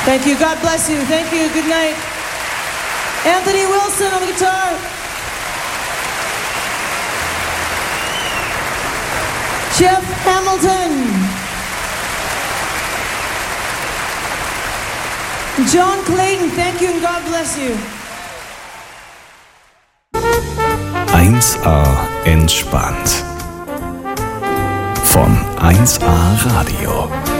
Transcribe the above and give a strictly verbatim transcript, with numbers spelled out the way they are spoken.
Thank you. God bless you. Thank you. Good night. Anthony Wilson on the guitar. Jeff Hamilton. John Clayton, thank you and God bless you. eins A entspannt. Von eins A Radio.